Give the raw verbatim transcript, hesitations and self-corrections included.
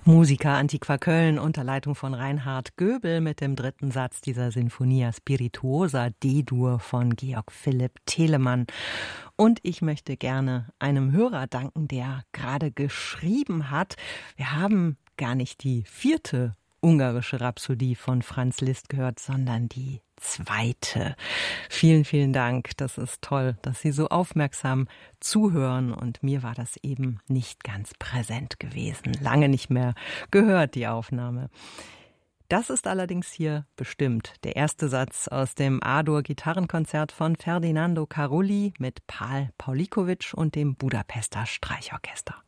Musica Antiqua Köln unter Leitung von Reinhard Göbel mit dem dritten Satz dieser Sinfonia Spirituosa D-Dur von Georg Philipp Telemann. Und ich möchte gerne einem Hörer danken, der gerade geschrieben hat, wir haben gar nicht die vierte ungarische Rhapsodie von Franz Liszt gehört, sondern die zweite. Vielen, vielen Dank. Das ist toll, dass Sie so aufmerksam zuhören. Und mir war das eben nicht ganz präsent gewesen. Lange nicht mehr gehört, die Aufnahme. Das ist allerdings hier bestimmt der erste Satz aus dem A-Dur-Gitarrenkonzert von Ferdinando Carulli mit Pál Pawlikowicz und dem Budapester Streichorchester.